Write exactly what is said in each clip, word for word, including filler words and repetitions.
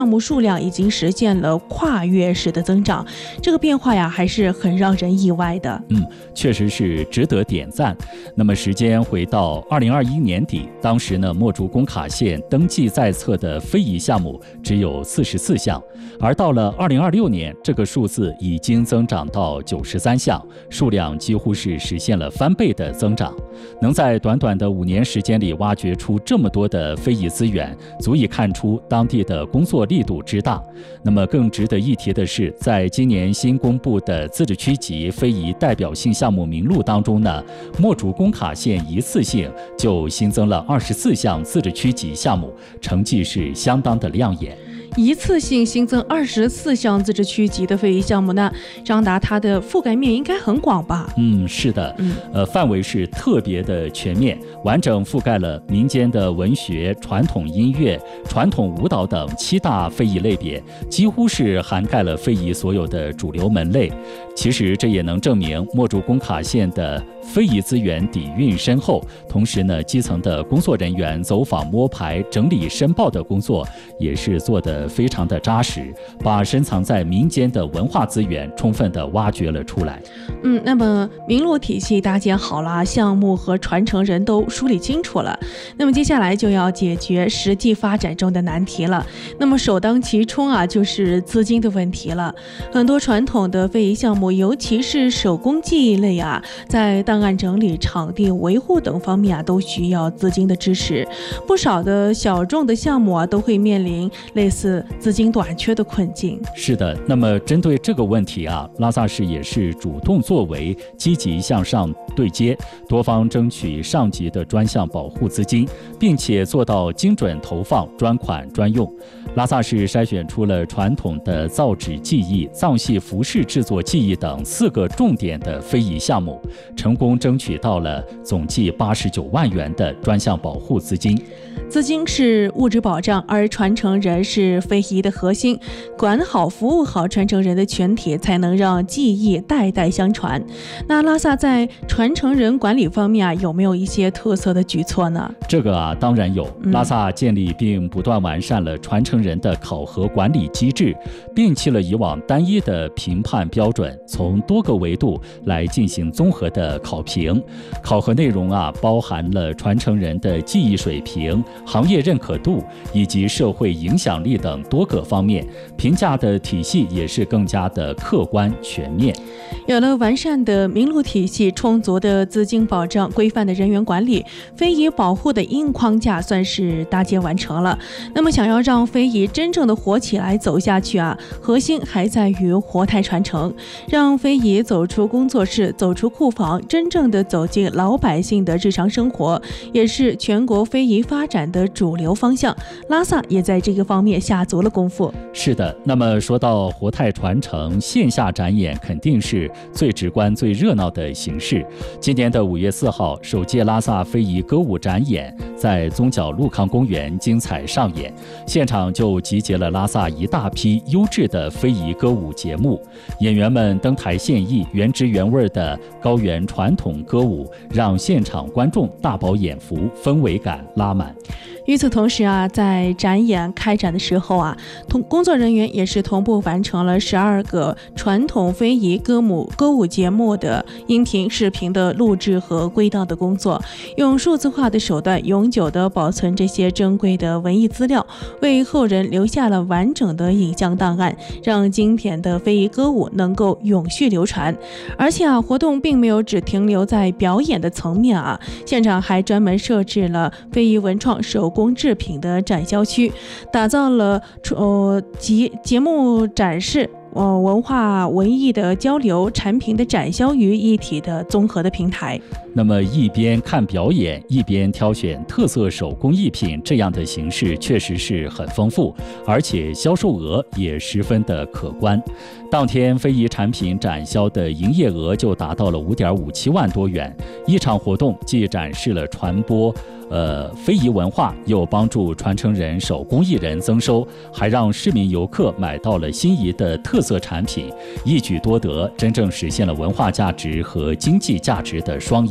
项目数量已经实现了跨越式的增长，这个变化呀还是很让人意外的。 嗯，确实是值得点赞。那么时间回到二零二一年底，当时呢墨竹工卡县登记在册的非遗项目只有四十四项，而到了二零二六年，这个数字已经增长到九十三项，数量几乎是实现了翻倍的增长。能在短短的五年时间里挖掘出这么多的非遗资源，足以看出当地的工作力度之大。那么更值得一提的是，在今年新公布的自治区级非遗代表性项目名录当中呢，墨竹工卡县一次性就新增了二十四项自治区级项目，成绩是相当的亮眼。 一次性新增二十四项自治区级的非遗项目呢，张达它的覆盖面应该很广吧？ 嗯，是的， 嗯， 呃，范围是特别的全面，完整覆盖了民间的文学、传统音乐、传统舞蹈等七大非遗类别，几乎是涵盖了非遗所有的主流门类。其实这也能证明墨竹工卡县的非遗资源底蕴深厚，同时呢，基层的工作人员走访摸排、整理申报的工作也是做得非常的扎实，把深藏在民间的文化资源充分的挖掘了出来。 嗯，那么名录体系搭建好了，项目和传承人都梳理清楚了，那么接下来就要解决实际发展中的难题了。那么首当其冲啊，就是资金的问题了。很多传统的非遗项目，尤其是手工技艺类啊，在档案整理、场地维护等方面啊，都需要资金的支持。不少的小众的项目啊，都会面临类似资金短缺的困境。 是的，那么针对这个问题啊，拉萨市也是主动作为，积极向上对接，多方争取上级的专项保护资金，并且做到精准投放、专款专用。拉萨市筛选出了传统的造纸技艺、藏戏服饰制作技艺等四个重点的非遗项目，成功争取到了总计八十九万元的专项保护资金。 资金是物质保障，而传承人是非遗的核心，管好服务好传承人的群体，才能让技艺代代相传。那拉萨在传承人管理方面啊，有没有一些特色的举措呢？ 这个啊，当然有。拉萨建立并不断完善了传承人的考核管理机制，摒弃了以往单一的评判标准，从多个维度来进行综合的考评。考核内容啊，包含了传承人的技艺水平、行业认可度以及社会影响力等多个方面，评价的体系也是更加的客观全面。 有了完善的名录体系、充足的资金保障、规范的人员管理，非遗保护的硬框架算是搭建完成了。那么想要让非遗真正的活起来、走下去啊，核心还在于活态传承，让非遗走出工作室、走出库房，真正的走进老百姓的日常生活，也是全国非遗发展的主流方向。拉萨也在这个方面下足了功夫。 是的，那么说到活态传承，线下展演肯定是最直观、最热闹的形式。今年的五月四号，首届拉萨非遗歌舞展演在宗角鹿康公园精彩上演，现场就集结了拉萨一大批优质的非遗歌舞节目，演员们登台献艺，原汁原味的高原传统歌舞，让现场观众大饱眼福，氛围感拉满。 与此同时啊，在展演开展的时候啊，同工作人员也是同步完成了十二个传统非遗歌舞歌舞节目的音频、视频的录制和归档的工作，用数字化的手段永久的保存这些珍贵的文艺资料，为后人留下了完整的影像档案，让经典的非遗歌舞能够永续流传。而且啊，活动并没有只停留在表演的层面啊，现场还专门设置了非遗文创手工制品的展销区，打造了呃节节目展示、呃文化文艺的交流、产品的展销于一体的综合的平台。 那么一边看表演，一边挑选特色手工艺品，这样的形式确实是很丰富，而且销售额也十分的可观。当天非遗产品展销的营业额就达到了五点五七万多元。一场活动既展示了传播呃非遗文化，又帮助传承人手工艺人增收，还让市民游客买到了心仪的特色产品，一举多得，真正实现了文化价值和经济价值的双赢。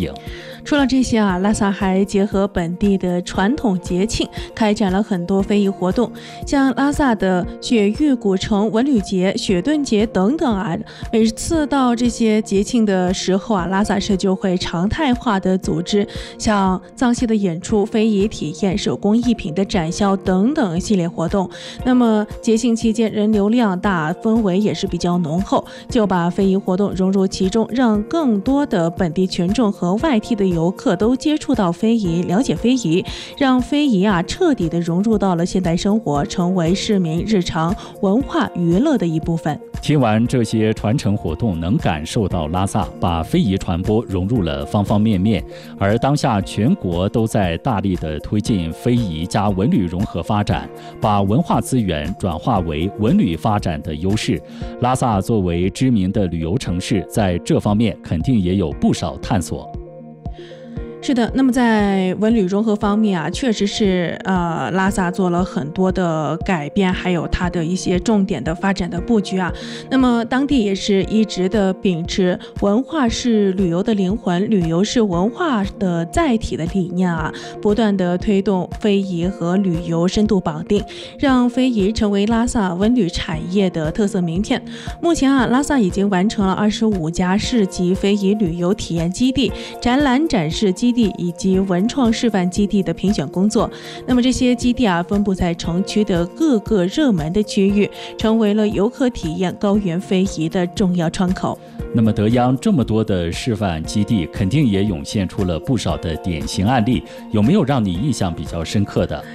景。 除了这些啊，拉萨还结合本地的传统节庆，开展了很多非遗活动，像拉萨的雪域古城文旅节、雪顿节等等啊。每次到这些节庆的时候啊，拉萨市就会常态化的组织像藏戏的演出、非遗体验、手工艺品的展销等等系列活动。那么节庆期间人流量大，氛围也是比较浓厚，就把非遗活动融入其中，让更多的本地群众和外地的游客都接触到非遗，了解非遗，让非遗啊彻底的融入到了现代生活，成为市民日常文化娱乐的一部分。 听完这些传承活动，能感受到拉萨把非遗传播融入了方方面面，而当下全国都在大力的推进非遗加文旅融合发展，把文化资源转化为文旅发展的优势。拉萨作为知名的旅游城市，在这方面肯定也有不少探索。 是的，那么在文旅融合方面啊，确实是呃拉萨做了很多的改变，还有它的一些重点的发展的布局啊。那么当地也是一直的秉持文化是旅游的灵魂，旅游是文化的载体的理念啊，不断的推动非遗和旅游深度绑定，让非遗成为拉萨文旅产业的特色名片。目前啊，拉萨已经完成了二十五家市级非遗旅游体验基地、展览展示基地以及文创示范基地的评选工作。那么这些基地啊，分布在城区的各个热门的区域，成为了游客体验高原非遗的重要窗口。 那么德央这么多的示范基地，肯定也涌现出了不少的典型案例，有没有让你印象比较深刻的？